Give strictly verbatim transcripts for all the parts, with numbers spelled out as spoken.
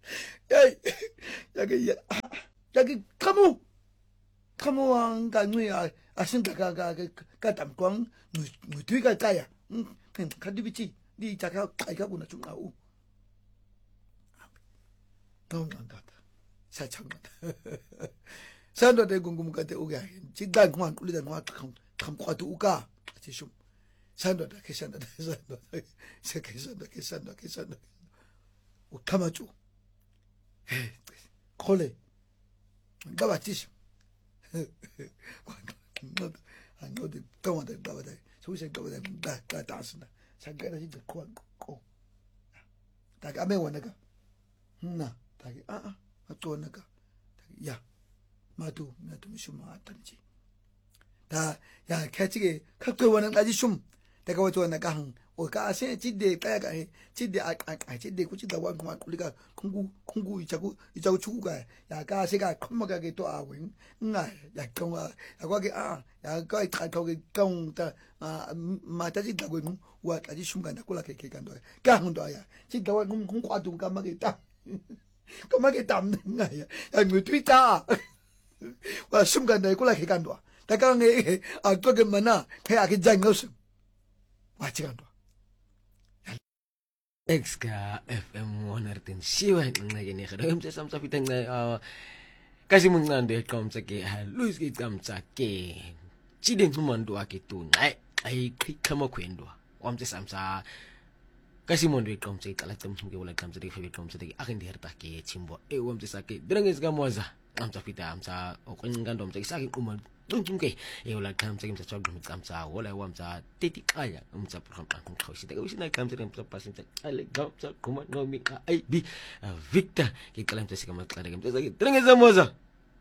Hey, yake ya, yake kamu, kamu ang kanui a asinta ka ka ka tam kwang nu nu tui ka kaya, hm, kadibichi di jaka kai ka kuna chung au. Tong tong tong, sa chang tong. Sando de gungum ka te uga, jidan kwan uli dan wa kam kam kwa tu uga, ati shum. Sando da ke sando da sando, se ke sando ke sando ke sando. U kamachu. Kole, gaba tish. I know the go on the gaba day. So we said gaba day, that that dancing. So get it the ko ko. Tak ame wanaga. Na, tak ah ah, atu wanaga. Ya, matu matu mishuma atanji. Da ya catchige kakko wanan aji shum. Daga wato wanaga hang. Oka se chide kaya kaya chide a a chide ku chida wan kuma kulika kungu kungu ichaku ichaku chuga ya ka se ka kuma ka ke to a wen nga ya kong a ya kwa ke a ya ka ka ka ke kong ta ma ta chida wen wa ka ji shum ka kula ke ke kan do ka hun do ya chida wan kum kum kwa du ka ma ke ta ka ma ke tam nga ya ya ngu tui ta wa shum ka na kula ke kan do ta ka nge a to ke mana ke a ke jang ngos wa chi kan do X K F M honderd zeven negen negen Rumse samsa pitang na kasi mong nande kom sa ke halus ke kam sa ke chideng humando ake tu nai ai kama kwendo omse samsa kasi mondo kom sa kala tam ke wala kam sa ke fabi kom sa ke akin diherta ke chimbo e omse sa ke drenges gamoza amsa pita amsa o kongando omse sa ke kumal okay e wala kam sa kimsa chog kam sa wala wamsa titi kaya umsa program ang khawsi daga usina kam sa kimsa pasin sa ale gam sa kuma no mi ka ai bi Victor ke kalam sa kam sa daga sa drenges gamoza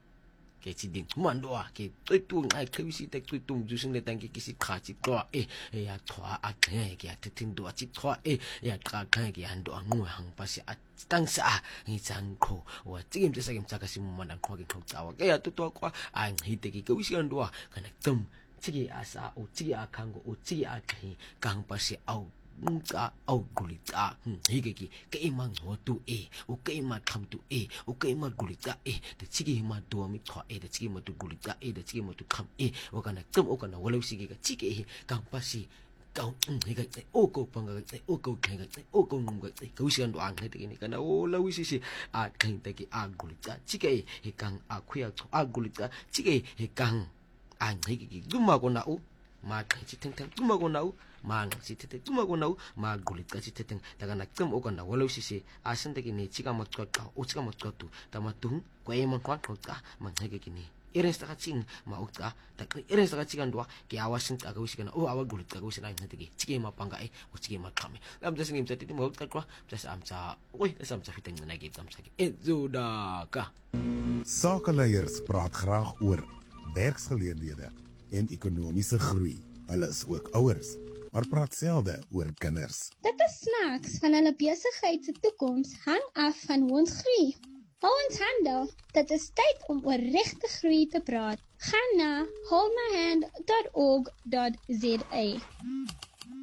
ke chiding mandoa ke tutu ngai khawisi tek tutu jusing le tangki kisi khachi to e ya thwa a ke ke atin do chi thwa e ya ka ka ke ando angu hang pasi at tangsa ni changkho wa chigim sa kim sa kasi mo man kho ke kho chawa ke ya tutu kwa ang hite ke kawisi ando kana tum chigi asa o chigi akango o chigi akhi kang pasi au nunca au gulita higeki ke imang hotu e o ke ima kam tu e o ke ima gulita e de chigi ma do mi tho e de chigi ma tu gulita e de chigi ma tu kam e o kana tum o kana wala sigi ka chigi e kang pasi kau higa o ko panga o ko kanga o ko ngum ga ka usian do ang hete ni kana o la wisi si a kan te ki a gulita chigi e kang a khuya a gulita chigi e kang ang higi duma ko na o ma kan chi teng teng duma ko na o mang si tete tuma ko nau ma gulit ka si tete daga naktem o kana wala si si asan te kini chika mot ko ka o chika mot ko tu tama tung ko e man kwa ko ka man hege kini iren sta ka ching ma o ka ta iren sta ka chikan do ki awasin ta ka usi kana o awa gulit ka usi na hete ki chike ma panga e o chike ma kame am ta singim tete mo ka kwa plus am sa oi ta sam sa fiteng na git am sa ki e zoda ka Sakeleiers praat graag oor werksgeleenthede en ekonomiese groei. Hulle is ook ouers, maar praat selde oor kinders. Dit is snaaks van hulle besigheid se toekoms hang af van hoe ons groei. Hou ons hande, dit is tyd om oor regte groei te praat. Gaan na hold my hand dot org dot za.